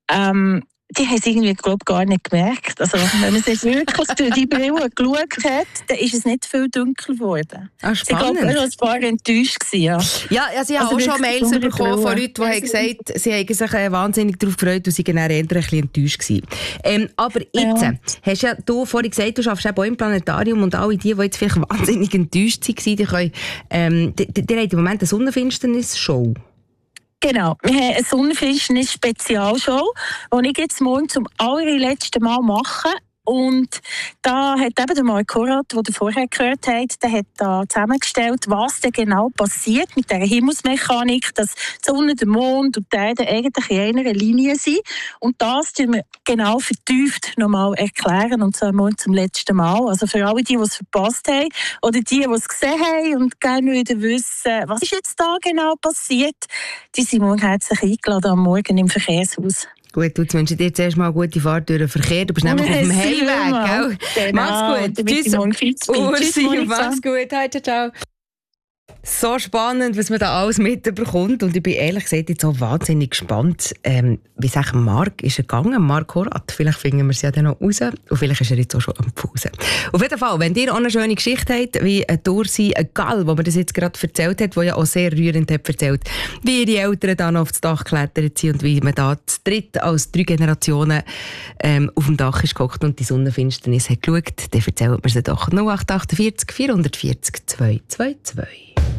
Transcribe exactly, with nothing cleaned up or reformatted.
Ähm, die haben es irgendwie, glaube ich, gar nicht gemerkt. Also, wenn man es jetzt wirklich durch die Brille geschaut hat, dann ist es nicht viel dunkler geworden. Ah, spannend. Ich glaube, ich war ein paar enttäuscht. Ja, ja also ich habe also auch schon Mails bekommen von Leuten, die haben gesagt, sie haben sich wahnsinnig darauf gefreut und sie waren eher ein bisschen enttäuscht gewesen. Ähm, aber jetzt, ja. hast ja du vorhin gesagt, du arbeitest auch im Planetarium und alle die, die jetzt vielleicht wahnsinnig enttäuscht waren, die können, ähm, die, die, die haben im Moment eine Sonnenfinsternis-Show. Genau, wir haben eine Sonnenfinsternis-Spezialshow, die ich jetzt morgen zum allerletzten Mal mache. Und da hat eben der Mark Korat, den ihr vorher gehört habt, der hat da zusammengestellt, was denn genau passiert mit dieser Himmelsmechanik, dass die Sonne, der Mond und die Erde eigentlich in einer Linie sind. Und das tun wir genau vertieft nochmal erklären, und zwar morgen zum letzten Mal. Also für alle, die, die es verpasst haben, oder die, die es gesehen haben und gerne würden wissen, was ist jetzt da genau passiert, die sind morgen herzlich eingeladen am Morgen im Verkehrshaus. Gut, du wünschst dir zuerst mal eine gute Fahrt durch den Verkehr. Du bist nämlich auf dem Heimweg, gell? Genau. Mach's gut. Tschüss, Ursi. Mach's gut. Hi, ciao, ciao. So spannend, was man da alles mitbekommt. Und ich bin ehrlich gesagt jetzt auch wahnsinnig gespannt, ähm, wie es Marc ist er gegangen, Marc Korat. Vielleicht finden wir es ja dann noch raus. Und vielleicht ist er jetzt auch schon am Pause. Auf jeden Fall, wenn ihr auch eine schöne Geschichte habt, wie ein Dorsi, ein Gall, wo man das jetzt gerade erzählt hat, der ja auch sehr rührend hat erzählt, wie ihre Eltern dann auf das Dach geklettert sind und wie man da zu dritt als drei Generationen ähm, auf dem Dach ist gehockt und die Sonnenfinsternis hat geschaut, dann erzählt mir sie doch null acht acht vier vier vier vier zwei zwei zwei.